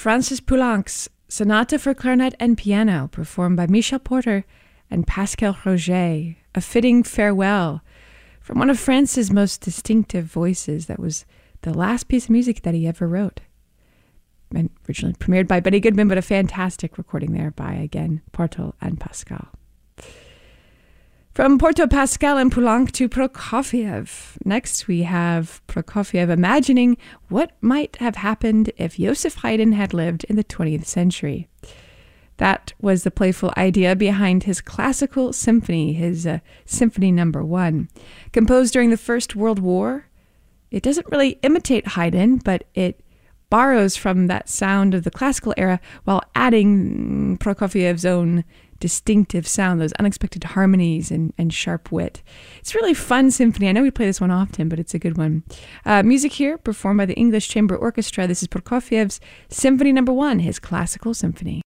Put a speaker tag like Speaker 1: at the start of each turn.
Speaker 1: Francis Poulenc's Sonata for Clarinet and Piano, performed by Michel Porter and Pascal Roget, a fitting farewell from one of France's most distinctive voices. That was the last piece of music that he ever wrote. And originally premiered by Benny Goodman, but a fantastic recording there by, again, Porto and Pascal. From Porto, Pascal, and Poulenc to Prokofiev. Next, we have Prokofiev imagining what might have happened if Joseph Haydn had lived in the 20th century. That was the playful idea behind his classical symphony, his Symphony No. 1. Composed during the First World War, it doesn't really imitate Haydn, but it borrows from that sound of the classical era while adding Prokofiev's own distinctive sound, those unexpected harmonies and sharp wit. It's a really fun symphony. I know we play this one often, but it's a good one. Music here performed by the English Chamber Orchestra. This is Prokofiev's Symphony No. 1, his classical symphony.